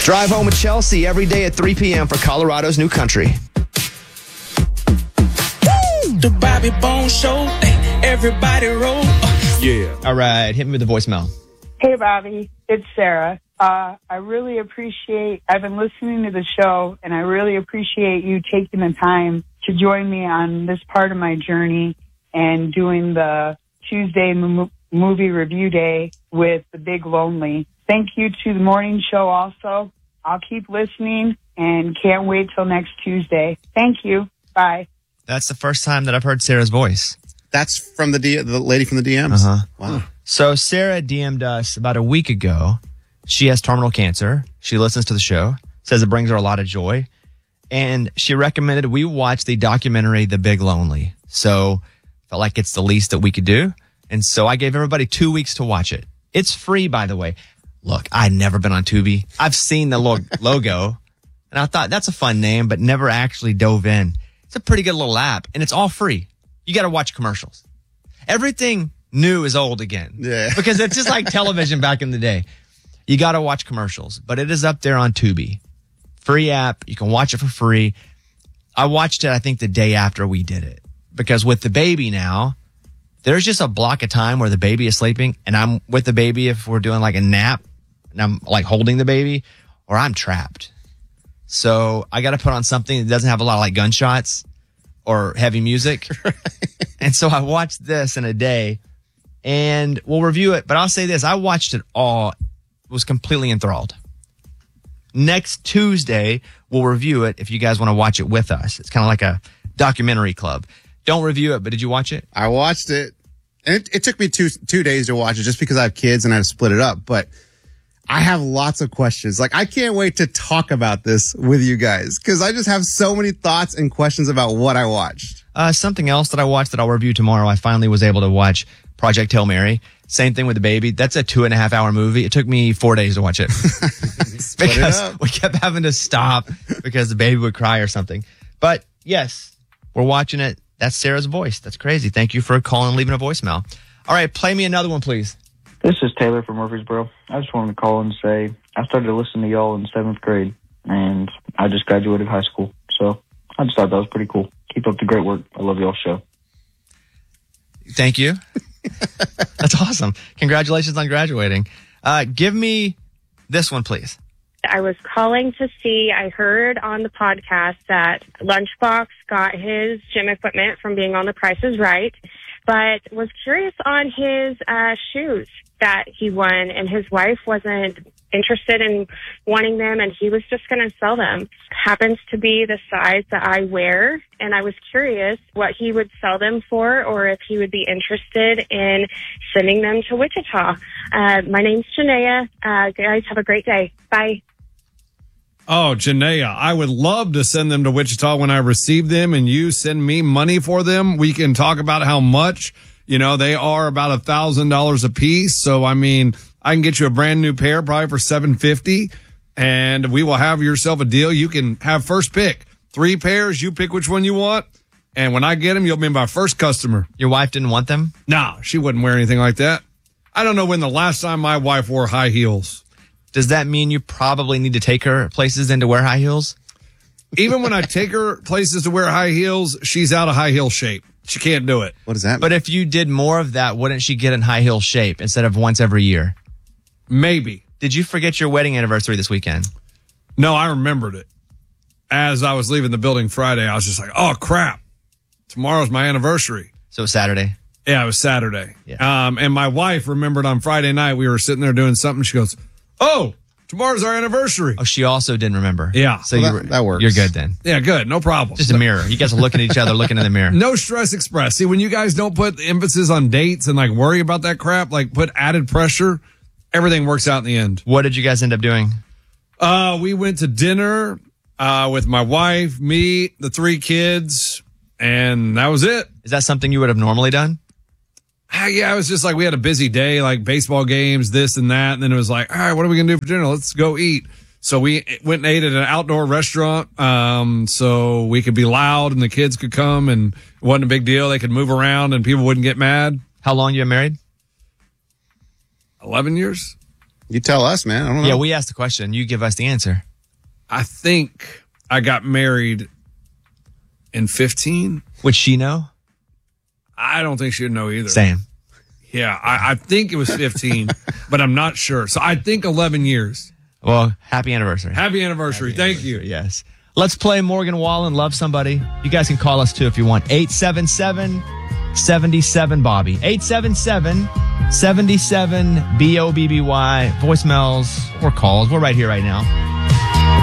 Drive home with Chelsea every day at 3 p.m. for Colorado's New Country. The Bobby Bones Show. Everybody roll. Yeah. All right, hit me with the voicemail. Hey, Bobby. It's Sarah. I really appreciate, I've been listening to the show, and I really appreciate you taking the time to join me on this part of my journey and doing the Tuesday movie review day with The Big Lonely. Thank you to the morning show also. I'll keep listening and can't wait till next Tuesday. Thank you. Bye. That's the first time that I've heard Sarah's voice. That's from the lady from the DMs? Uh-huh. Wow. So Sarah DM'd us about a week ago. She has terminal cancer. She listens to the show, says it brings her a lot of joy. And she recommended we watch the documentary The Big Lonely. So felt like it's the least that we could do. And so I gave everybody 2 weeks to watch it. It's free, by the way. Look, I'd never been on Tubi. I've seen the logo, and I thought that's a fun name, but never actually dove in. It's a pretty good little app, and it's all free. You got to watch commercials. Everything new is old again. Yeah. Because it's just like television back in the day. You got to watch commercials, but it is up there on Tubi. Free app. You can watch it for free. I watched it, I think, the day after we did it. Because with the baby now, there's just a block of time where the baby is sleeping, and I'm with the baby if we're doing like a nap, and I'm like holding the baby, or I'm trapped. So I got to put on something that doesn't have a lot of like gunshots or heavy music. And so I watched this in a day, and we'll review it. But I'll say this, I watched it all, was completely enthralled. Next Tuesday, we'll review it if you guys want to watch it with us. It's kind of like a documentary club. Don't review it, but did you watch it? I watched it. And it took me two days to watch it just because I have kids and I had to split it up. But I have lots of questions. Like, I can't wait to talk about this with you guys because I just have so many thoughts and questions about what I watched. Something else that I watched that I'll review tomorrow. I finally was able to watch Project Hail Mary. Same thing with the baby. That's a 2.5 hour movie. It took me 4 days to watch it because we kept having to stop because the baby would cry or something. But yes, we're watching it. That's Sarah's voice. That's crazy. Thank you for calling and leaving a voicemail. All right, play me another one, please. This is Taylor from Murfreesboro. I just wanted to call and say I started to listen to y'all in 7th grade, and I just graduated high school. So I just thought that was pretty cool. Keep up the great work. I love y'all's show. Thank you. That's awesome. Congratulations on graduating. Give me this one, please. I was calling to see, I heard on the podcast that Lunchbox got his gym equipment from being on The Price is Right, but was curious on his shoes that he won, and his wife wasn't interested in wanting them, and he was just going to sell them. Happens to be the size that I wear, and I was curious what he would sell them for, or if he would be interested in sending them to Wichita. My name's Janaea. Guys, have a great day. Bye. Oh, Janaea, I would love to send them to Wichita when I receive them and you send me money for them. We can talk about how much. You know, they are about $1,000 a piece. So, I mean, I can get you a brand new pair probably for $750, and we will have yourself a deal. You can have first pick. 3 pairs. You pick which one you want. And when I get them, you'll be my first customer. Your wife didn't want them? No, she wouldn't wear anything like that. I don't know when the last time my wife wore high heels. Does that mean you probably need to take her places and to wear high heels? Even when I take her places to wear high heels, she's out of high heel shape. She can't do it. What does that mean? But if you did more of that, wouldn't she get in high heel shape instead of once every year? Maybe. Did you forget your wedding anniversary this weekend? No, I remembered it. As I was leaving the building Friday, I was just like, oh, crap. Tomorrow's my anniversary. So it was Saturday? Yeah, it was Saturday. Yeah. And my wife remembered on Friday night, we were sitting there doing something. She goes, oh, tomorrow's our anniversary. Oh, she also didn't remember. Yeah. So Well, that works. You're good then. Yeah, good. No problem. Just a mirror. You guys are looking at each other, looking in the mirror. No stress express. See, when you guys don't put emphasis on dates and like worry about that crap, like put added pressure, everything works out in the end. What did you guys end up doing? We went to dinner with my wife, me, the 3 kids, and that was it. Is that something you would have normally done? Yeah, it was just like we had a busy day, like baseball games, this and that. And then it was like, all right, what are we going to do for dinner? Let's go eat. So we went and ate at an outdoor restaurant so we could be loud and the kids could come, and it wasn't a big deal. They could move around and people wouldn't get mad. How long you been married? 11 years. You tell us, man. I don't know. Yeah, we asked the question. You give us the answer. I think I got married in 15. Would she know? I don't think she'd know either. Same. Yeah, I think it was 15, but I'm not sure. So I think 11 years. Well, happy anniversary. Happy anniversary. Thank you. Yes. Let's play Morgan Wallen, Love Somebody. You guys can call us too if you want. 877-77-Bobby. 877-77-BOBBY. Voicemails or calls. We're right here right now.